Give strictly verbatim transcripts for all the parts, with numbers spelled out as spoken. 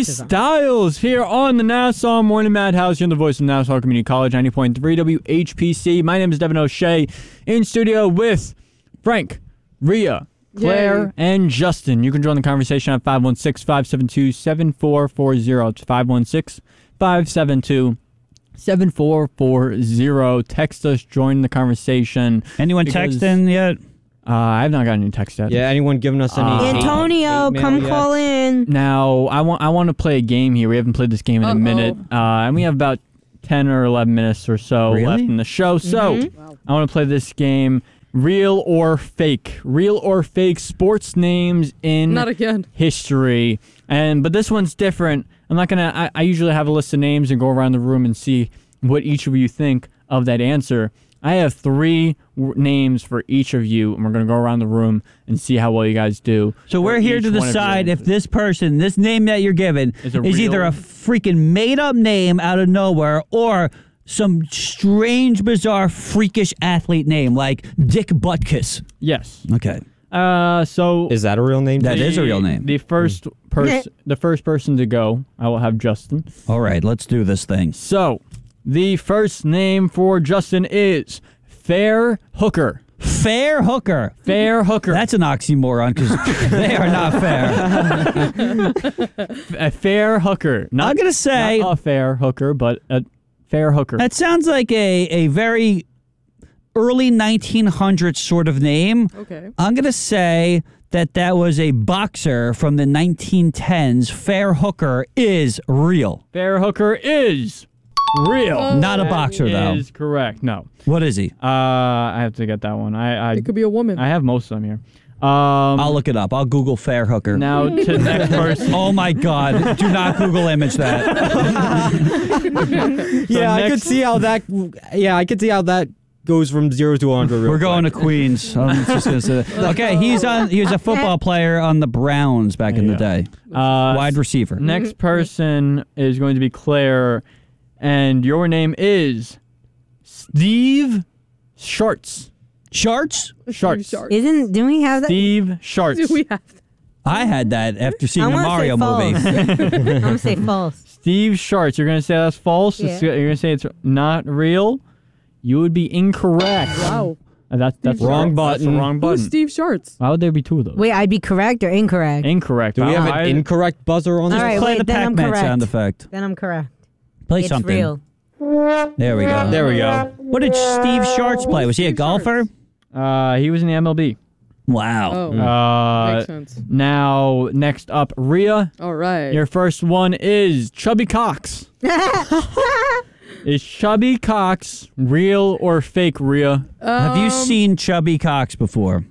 Styles here on the Nassau Morning Madhouse. You're the voice of Nassau Community College, ninety point three W H P C. My name is Devin O'Shea, in studio with Frank, Rhea, Claire, Yay. and Justin. You can join the conversation at five one six, five seven two, seven four four zero. It's five one six, five seven two, seven four four zero. Text us, join the conversation. Anyone because, texting yet? Uh, I've not gotten any text yet. Yeah, anyone giving us any? Uh, hate, Antonio, hate come mail call yet? in. Now, I want I want to play a game here. We haven't played this game in Uh-oh. a minute, uh, and we have about ten or eleven minutes or so Really? left in the show. So, Mm-hmm. Wow. I want to play this game, real or fake. Real or fake sports names in Not again. history. And but this one's different. I'm not gonna. I, I usually have a list of names and go around the room and see what each of you think of that answer. I have three w- names for each of you, and we're going to go around the room and see how well you guys do. So we're here to decide if this person, this name that you're given, Is is, a either real- a freaking made-up name out of nowhere or some strange, bizarre, freakish athlete name like Dick Butkus. Yes. Okay. Uh, so Is that a real name? That the, is a real name. The first person, the first person to go, I will have Justin. All right, let's do this thing. So, the first name for Justin is Fair Hooker. Fair Hooker. Fair Hooker. That's an oxymoron because they are not fair. a fair hooker. Not, I'm going to say not a fair hooker, but a fair hooker. that sounds like a, a very early nineteen hundreds sort of name. Okay. I'm going to say that that was a boxer from the nineteen tens. Fair Hooker is real. Fair Hooker is real. Oh. Not a boxer, though. Is correct. No. What is he? Uh, I have to get that one. I I, It could be a woman. I have most of them here. Um, I'll look it up. I'll Google Fair Hooker. now to the next person. Oh, my God. Do not Google image that. yeah, I could next- see how that. Yeah, I could see how that goes from zero to one hundred. real We're going to quick. Queens. I'm just gonna say that. Okay, he's on. He was a football player on the Browns back in the Yeah. day. Uh, Wide receiver. Next person is going to be Claire, and your name is Steve Sharts. Sharts? Sharts. Sharks. Isn't? Do we have that? Steve Sharts. Do we have that? I had that after seeing I the wanna Mario say false. movie. I'm gonna say false. Steve Sharts. You're going to say that's false? Yeah. It's- You're going to say it's not real? You would be incorrect. Wow. Uh, That, that's Steve Wrong Sharts. That's the button. wrong button. Who's Steve Sharts? Why would there be two of those? Wait, I'd be correct or incorrect? Incorrect. Do we have I- an incorrect buzzer on this? All right, Play wait, the then I'm Pac-Man correct. sound effect. Then I'm correct. Play It's something. real. There we go. There we go. What did Steve Sharts play? Was he a Steve golfer? Uh, he was in the M L B. Wow. Oh, Uh, makes sense. now, next up, Rhea. All right. Your first one is Chubby Cox. Is Chubby Cox real or fake, Rhea? Have you Um, seen Chubby Cox before?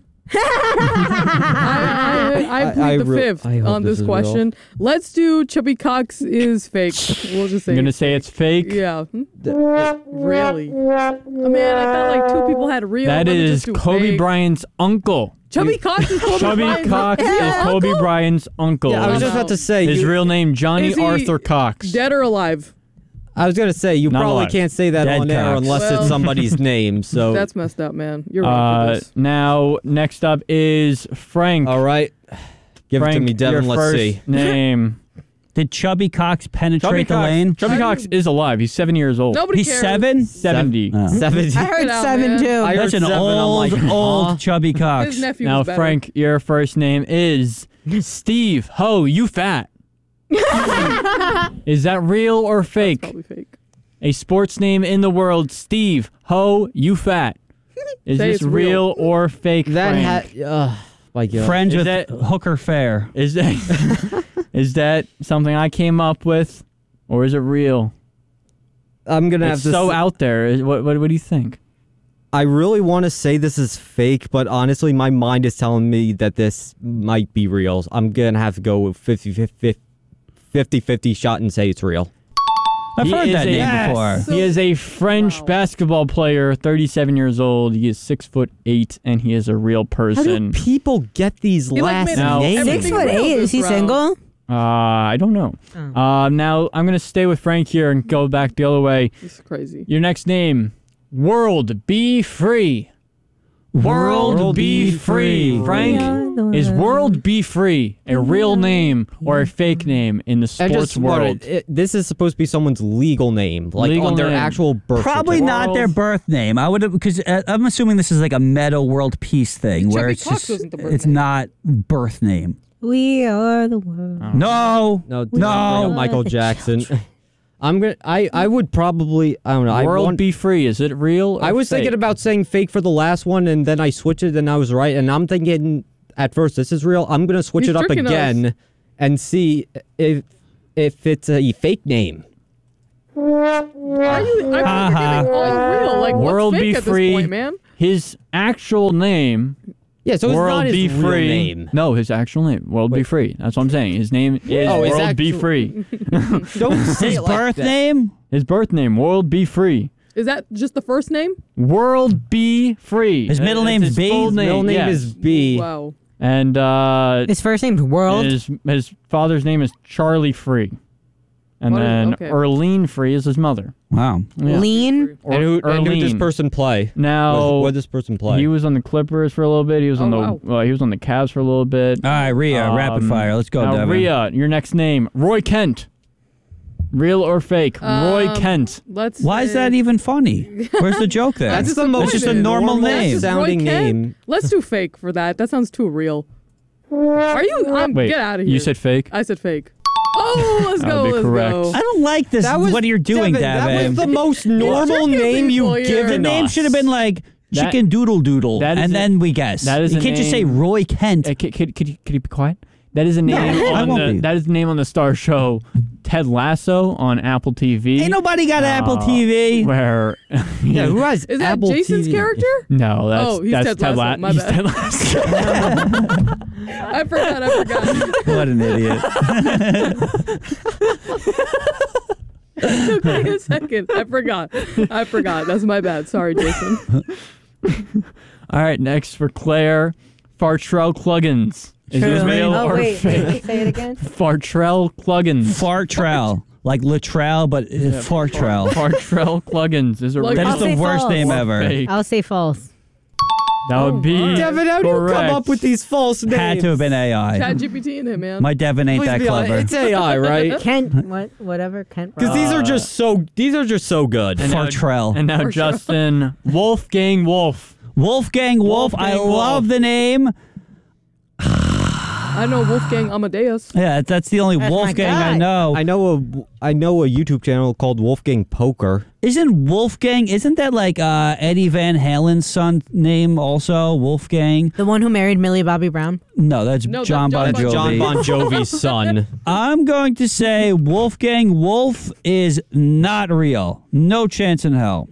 I, I, I plead I the re- fifth I hope on this this is question. Let's do Chubby Cox is fake. We'll just say I'm going to it's say fake. it's fake. Yeah. Hmm? Really? Oh, man, I felt like two people had real. That Let me is just do Kobe fake. Bryant's uncle. Chubby Cox is Kobe Chubby Bryant's Cox real is Kobe uncle? Bryant's uncle. Yeah, I was just about to say. His you- real name, Johnny Is he Arthur Cox. Dead or alive? I was gonna say you Not probably alive. can't say that Dead on air Cox. unless Well- it's somebody's name. So That's messed up, man. You're right Uh, for this. now, next up is Frank. all right, give Frank, it to me, Devin. your Let's first see. name. Did Chubby Cox penetrate Chubby the Cox. lane? Chubby Cox is alive. He's seven years old. Nobody He's cares. seven? seventy. Oh. Seventy. I heard Get out, seven man. too. I heard That's an seven, I'm old, like, old huh? Chubby Cox. His nephew Now, was better. Frank, your first name is Steve. Ho, you fat. Is that real or fake? Probably fake. A sports name in the world, Steve. Ho, you fat. Is Say this it's real. real or fake, That Frank? had. Uh, my God. Friends Is with that- Hooker Fair. Is that is that something I came up with, or is it real? I'm gonna It's have to. so s- out there. Is- What, what what do you think? I really want to say this is fake, but honestly, my mind is telling me that this might be real. I'm gonna have to go with fifty fifty shot and say it's real. I've He heard is that a- name Yes. before. He is a French Wow. basketball player, thirty-seven years old. He is six foot eight, and he is a real How do person. people get these He, like, last made Now- names? everything Six foot real eight. this Is he round. single? Uh, I don't know. Oh. Uh, now I'm gonna stay with Frank here and go back the other way. This is crazy. Your next name, World Be Free. World, World Be Be Free. Free. Frank, is World Be Free a real name or a fake name in the I sports just wanted- world? it- this is supposed to be someone's legal name, like Legal on their name. actual birth Probably certificate. not their birth name. I would have because uh, I'm assuming this is like a meta world peace thing where Chubby it's Cox just wasn't the birth it's name. not birth name. We are the world. No, No, No. no, Michael Jackson. I'm gonna. I I would probably. I don't know. I World want, Be Free. Is it real? Or I was fake? thinking about saying fake for the last one, and then I switched it, and I was right. And I'm thinking at first this is real. I'm gonna switch He's it up tricking again us. and see if if it's a fake name. Are you? I'm Ha-ha. forgetting all real. Like World what's Be fake at Free. this point, man? His actual name. Yeah, so it's World not his Be real Free. name. No, his actual name. World Be Wait. Free. That's what I'm saying. His name is Oh, his World Be actual- Free. Don't say his it like birth that. name. His birth name, World Be Free. Is that just the first name? World Be Free. His middle That's name's his B? full His name, Middle name yes. is B. Wow. And uh, His first name's World. his his father's name is Charlie Free. And What is- then okay. Erlene Free is his mother. Wow. Yeah. Lean. Or, And who, and who does this Erlene. person play? Now, what does this person play? he was on the Clippers for a little bit. He was on the Oh, uh, he was on the Cavs for a little bit. All right, Rhea, rapid Um, fire. Let's go, now, Devin. Rhea, your next name, Roy Kent. Real or fake? Roy Um, Kent. Let's. Why is say- that even funny? Where's the joke there? That's the disappointed. most It's just a normal normal name. That's just Roy sounding Kent? name. Let's do fake for that. That sounds too real. Are you? Um, Wait, get out of here. you said fake? I said fake. Oh, let's That go. would be Let's correct. go. I don't like this. That was what you're doing, Devin, Devin. That was the most normal tricking name people you've here. The given name us. should have been like That- Chicken Doodle Doodle, that is and a- then we guess. that is you a can't just say name- Roy Kent. Uh, could, could, could, you, could you be quiet? That is a name I on won't the be. that is the name on the star show Ted Lasso on Apple T V. Ain't nobody got Apple Uh, T V. Where Yeah, who has Is that Apple Jason's T V? character? No, that's Oh, he's that's Ted Ted, Lasso. La- My he's bad. Ted Lasso. I forgot. I forgot. What an idiot. It took me a second. I forgot. I forgot. That's my bad. Sorry, Jason. All right, next for Claire, Fartrell Cluggins. Is this Excuse me? real Oh or wait, fake? wait, say it again. Fartrell Cluggins. Fartrell. Like Latrell, but uh, Fartrell. Fartrell Cluggins is a Like- real That I'll is the say worst false. name or ever. fake? I'll say false. That would be my. Devin, how do you come correct. up with these false names? Had to have been A I. Chat G P T in him, man. My Devin ain't Please that be honest, clever. It's A I, right? Kent, what, whatever. Kent. Because these are Uh, just so. These are just so good. And now- Fartrell. And now Fartrell. Justin Wolfgang Wolf. Wolfgang Wolf. I Wolfgang love Wolf. the name. I know Wolfgang Amadeus. Yeah, that's the only That's my Wolfgang I guy. know. I know a. I know a YouTube channel called Wolfgang Poker. Isn't Wolfgang? Isn't that like uh, Eddie Van Halen's son name also? Wolfgang? The one who married Millie Bobby Brown. No, that's No, that's John John Bon Bon Jovi. John Bon Jovi's son. I'm going to say Wolfgang Wolf is not real. No chance in hell.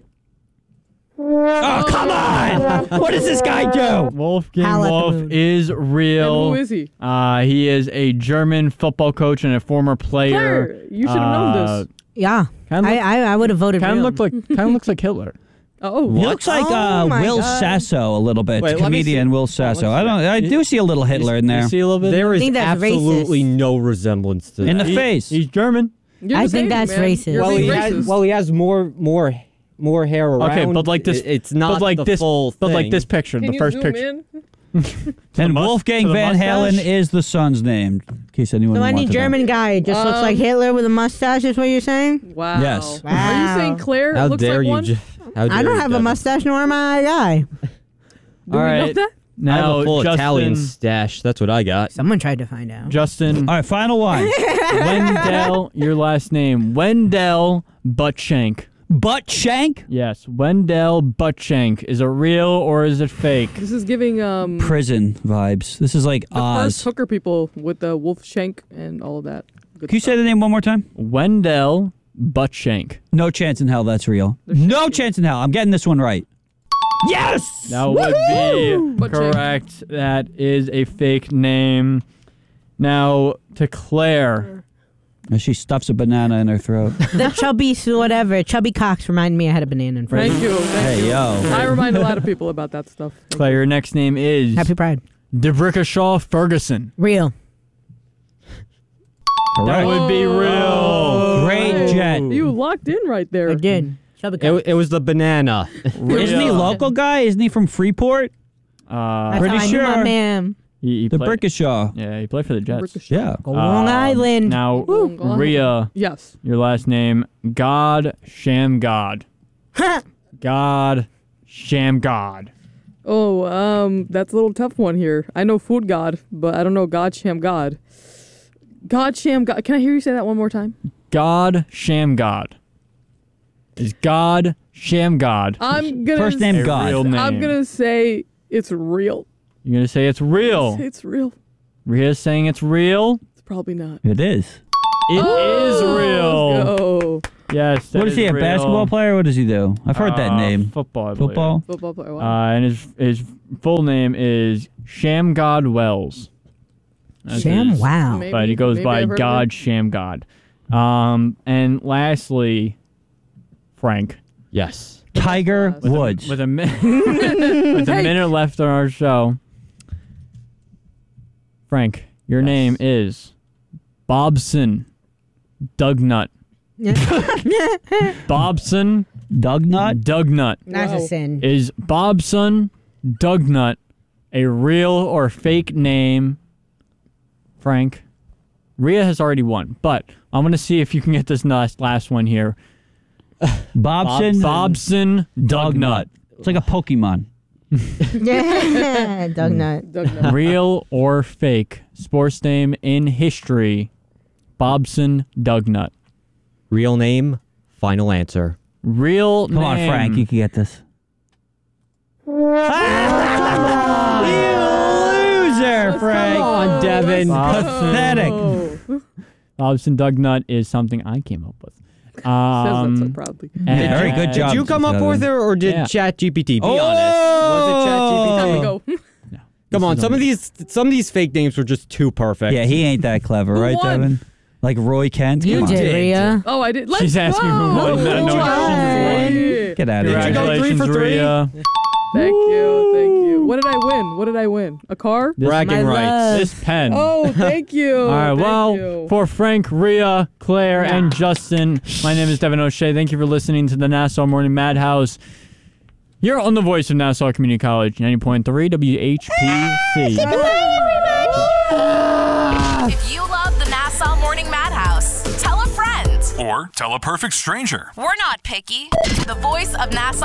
Oh, come on! What does this guy do? Wolfgang Howl at the Wolf moon. is real. And who is he? Uh, he is a German football coach and a former player. Claire, you should have known Uh, this. Yeah. Kinda I, look- I, I would have voted Kind real. of looked like kind of looks like Hitler. Oh, He looks like Oh uh, my Will God. Sasso a little bit. Wait, let me Comedian see. Will Sasso. let's I don't. I do see a little Hitler in You there. see a little bit. There is think that's absolutely racist. no resemblance to In that. the He- face. He's German. You're I just think hating, that's man. racist. You're well, he being has. racist. Well, he has more more more hair around. Okay, but like this, It- It's not but like the this, full but like thing. this picture, Can the you first zoom picture. in? And mus- Wolfgang to the Van Halen mustache? is the son's name. In case anyone So wants any to know. German guy just looks Um, like Hitler with a mustache is what you're saying? Wow. Yes. Are you Wow. saying Claire How looks dare like you? one? Ju- how I dare don't you, have a Devin. mustache nor am I a guy. Do All we know right. that? I Now, have a full Justin, Italian stash. That's what I got. Someone tried to find out. Justin All right, final one. Wendell, your last name, Wendell Buttshank. Butt shank? Yes, Wendell Buttshank. Is it real or is it fake? This is giving um Prison vibes. This is like the first Oz. hooker people with the wolf shank and all of that. Good Can you say stuff. the name one more time? Wendell Buttshank. No chance in hell that's real. No chance in hell. I'm getting this one right. Yes! That would be Buttshank. correct. That is a fake name. Now to Claire. She stuffs a banana in her throat. The chubby whatever. Chubby Cox reminded me I had a banana in front of Thank me. you. Thank Hey, you. yo. I remind a lot of people about that stuff. Thank Claire, your next name is Happy Pride. DeBrickashaw Ferguson. Real. That would be Oh. real. Great jet. you. You locked in right there. I did. Chubby It, Cox. it was the banana. Isn't he Real. local guy? Isn't he from Freeport? Uh, That's Pretty how I knew sure. my man. he, he The played, Brickishaw. Yeah, he played for the Jets. Ricochet. Yeah. Long Um, Island. Now, Long Island. Rhea, Yes. your last name, God Sham God. God Sham God. Oh, um, that's a little tough one here. I know Food God, but I don't know God Sham God. God Sham God. Can I hear you say that one more time? God Sham God. Is God Sham God I'm gonna First a name God. real name? I'm gonna say it's real. You're gonna say it's real. It's real. Rhea's saying it's real. It's probably not. It is. It is real. Let's go. Yes. that What is he, a real. basketball player? What does he do? I've heard that Uh, name. Football. I believe. Football? Football player. Uh, Wow. and his his full name is Shamgod Wells. That's Sham, his- wow. Maybe- But he goes maybe by I've heard of God it. Shamgod. Um, and lastly, Frank. Yes. Tiger With a- Woods. With a mi- with a Hey. minute left on our show, Frank, your Yes. name is Bobson Dugnut. Bobson Dugnut? Dugnut. That's Wow. a sin. Is Bobson Dugnut a real or fake name? Frank, Rhea has already won, but I'm going to see if you can get this last, last one here. Bobson? Bobson Dugnut. It's like a Pokemon. Yeah, Doug Nut. Doug Nutt. Real or fake sports name in history? Bobson Dugnut. Real name, final answer. Real Come on, name. Frank. You can get this. Ah, you loser, Frank. Come on, Devin. Pathetic. Oh. Bobson Dugnut is something I came up with. Says that so Um, proudly. and- Very good job. Did you come up Devin. with it, or did Yeah. ChatGPT? Be Oh! honest. Was it Oh. Time to ChatGPT? go. Come This on, is some on of me. these some of these fake names were just too perfect. Yeah, he ain't that clever, Who right, won? Devin? Like Roy Kent? You Come on. did, Rhea. Oh, I did. Let's She's asking go. who won. No, no, Why? Get out of Did you here. go three Congratulations, for three? Rhea. Thank you, thank you. What did I win? What did I win? A car? This, Bragging My rights. love. this pen. Oh, thank you. All right, Thank well, you. for Frank, Rhea, Claire, and Justin, my name is Devin O'Shea. Thank you for listening to the Nassau Morning Madhouse. You're on the voice of Nassau Community College, ninety point three W H P C. If you love the Nassau Morning Madhouse, tell a friend. Or tell a perfect stranger. We're not picky. The voice of Nassau